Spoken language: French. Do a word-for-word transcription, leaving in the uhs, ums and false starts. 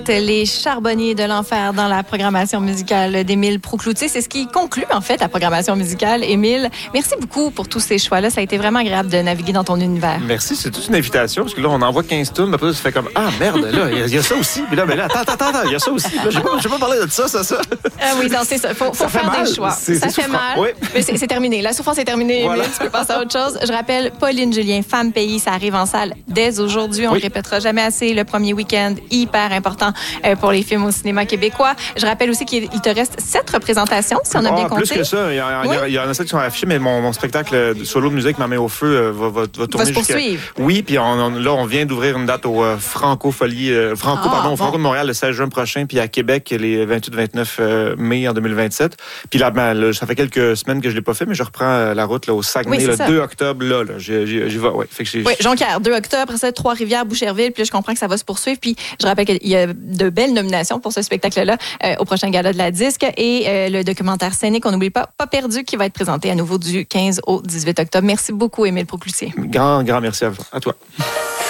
Les charbonniers de l'enfer dans la programmation musicale d'Émile Proucloutier. C'est ce qui conclut, en fait, la programmation musicale. Émile, merci beaucoup pour tous ces choix-là. Ça a été vraiment agréable de naviguer dans ton univers. Merci. C'est toute une invitation, parce que là, on envoie quinze tunes, mais après, ça fait comme, ah, merde, là, il y, y a ça aussi. Mais là, mais là, attends, attends, attends, il y a ça aussi. Là, j'ai pas, j'ai pas parlé de ça, ça, ça. Ah oui, non, c'est ça. Faut, faut ça faire mal. des choix. C'est, ça c'est fait souffrant. mal. Oui. Mais c'est, c'est terminé. La souffrance est terminée, voilà. Émile. Tu peux passer à autre chose. Je rappelle, Pauline Julien, Femme Pays, ça arrive en salle dès aujourd'hui. On ne oui. le répétera jamais assez. Le premier week-end, hyper important euh, pour les films au cinéma québécois. Je rappelle aussi qu'il te reste sept représentations, si on a oh, bien compté. Plus que ça. Il y, a, oui. il y en a sept qui sont affichés, mais mon, mon spectacle solo de musique, Ma main au feu, va, va, va tourner va se poursuivre. Oui, puis on, on, là, on vient d'ouvrir une date au euh, Franco-Folie, euh, Franco, ah, pardon, au Franco bon. de Montréal le seize juin prochain, puis à Québec les vingt-huit vingt-neuf euh, mai en deux mille vingt-sept. Puis là, ben, là, ça fait quelques semaines que je l'ai pas fait, mais je reprends euh, la route là, au Saguenay, oui, le deux octobre, là, là j'y, j'y, j'y vais. Ouais. Fait que j'ai, oui, Jonquière, deux octobre, après ça, Trois-Rivières, Boucherville, puis là, je comprends que ça va se poursuivre. Puis je rappelle qu'il y a de belles nominations pour ce spectacle-là euh, au prochain gala de la disque et euh, le documentaire scénique, on n'oublie pas, Pas perdu, qui va être présenté à nouveau du quinze au dix-huit octobre. Merci beaucoup, Émile Proucloutier. Grand, grand merci à, à toi.